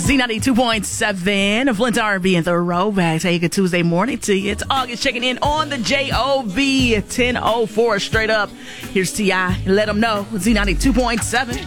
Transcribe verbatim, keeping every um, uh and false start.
Z ninety-two point seven, Flint R and B and Throwbacks. Hey, good Tuesday morning to you. It's August checking in on the J O V ten oh four straight up. Here's T I Let them know. Z ninety-two point seven.